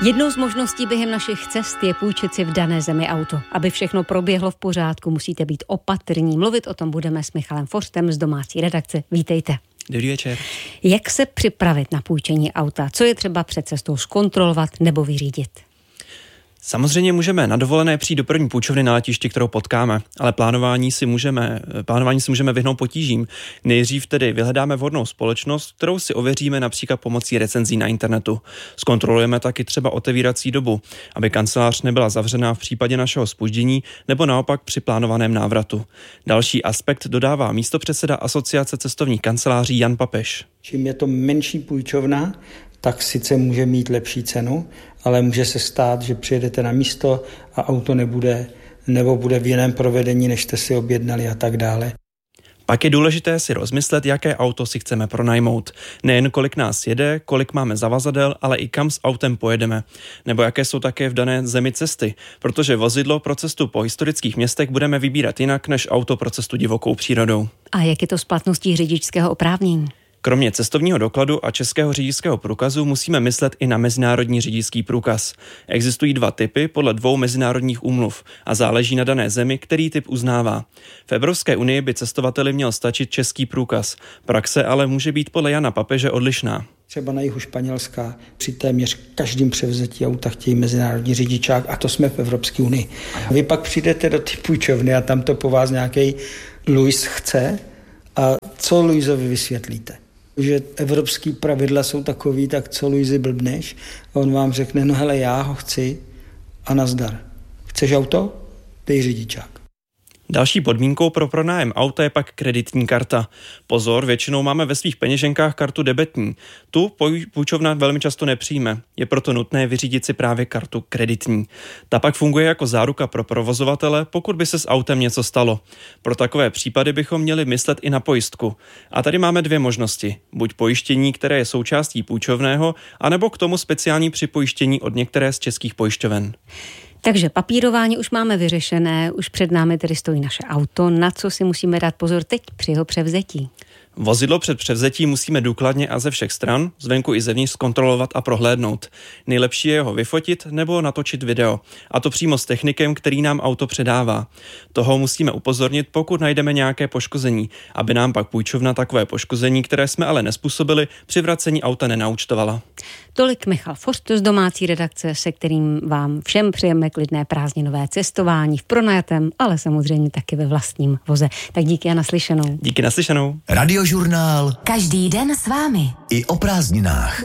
Jednou z možností během našich cest je půjčit si v dané zemi auto. Aby všechno proběhlo v pořádku, musíte být opatrní. Mluvit o tom budeme s Michalem Forstem z domácí redakce. Vítejte. Dobrý večer. Jak se připravit na půjčení auta? Co je třeba před cestou zkontrolovat nebo vyřídit? Samozřejmě můžeme na dovolené přijít do první půjčovny na letišti, kterou potkáme, ale plánování si můžeme vyhnout potížím. Nejdřív tedy vyhledáme vhodnou společnost, kterou si ověříme například pomocí recenzí na internetu. Zkontrolujeme taky třeba otevírací dobu, aby kancelář nebyla zavřená v případě našeho zpoždění nebo naopak při plánovaném návratu. Další aspekt dodává místopředseda Asociace cestovních kanceláří Jan Papeš. Čím je to menší půjčovna, tak sice může mít lepší cenu, ale může se stát, že přijedete na místo a auto nebude, nebo bude v jiném provedení, než jste si objednali a tak dále. Pak je důležité si rozmyslet, jaké auto si chceme pronajmout. Nejen kolik nás jede, kolik máme zavazadel, ale i kam s autem pojedeme. Nebo jaké jsou také v dané zemi cesty, protože vozidlo pro cestu po historických městech budeme vybírat jinak než auto pro cestu divokou přírodou. A jak je to s platností řidičského oprávnění? Kromě cestovního dokladu a českého řidičského průkazu musíme myslet i na mezinárodní řidičský průkaz. Existují dva typy podle 2 mezinárodních úmluv a záleží na dané zemi, který typ uznává. V Evropské unii by cestovateli měl stačit český průkaz. Praxe ale může být podle Jana Papeže odlišná. Třeba na jihu Španělska při téměř každém převzetí auta chtějí mezinárodní řidičák a to jsme v Evropské unii. A vy pak přijdete do té půjčovny a tam to po vás nějaký Luis chce a co Luisovi vysvětlíte? Že evropský pravidla jsou takový, tak co Luisi blbneš? A on vám řekne, no hele, já ho chci a nazdar. Chceš auto? Dej řidičák. Další podmínkou pro pronájem auta je pak kreditní karta. Pozor, většinou máme ve svých peněženkách kartu debetní. Tu půjčovna velmi často nepřijme. Je proto nutné vyřídit si právě kartu kreditní. Ta pak funguje jako záruka pro provozovatele, pokud by se s autem něco stalo. Pro takové případy bychom měli myslet i na pojistku. A tady máme 2 možnosti. Buď pojištění, které je součástí půjčovného, anebo k tomu speciální připojištění od některé z českých pojišťoven. Takže papírování už máme vyřešené, už před námi tedy stojí naše auto. Na co si musíme dát pozor teď při jeho převzetí? Vozidlo před převzetím musíme důkladně a ze všech stran, zvenku i zevnitř, zkontrolovat a prohlédnout. Nejlepší je ho vyfotit nebo natočit video. A to přímo s technikem, který nám auto předává. Toho musíme upozornit, pokud najdeme nějaké poškození, aby nám pak půjčovna takové poškození, které jsme ale nezpůsobili, při vracení auta nenaúčtovala. Tolik Michal Forst z domácí redakce, se kterým vám všem přejeme klidné prázdninové cestování v pronajatém, ale samozřejmě taky ve vlastním voze. Tak díky a naslyšenou. Díky naslyšenou. Radiožurnál. Každý den s vámi. I o prázdninách.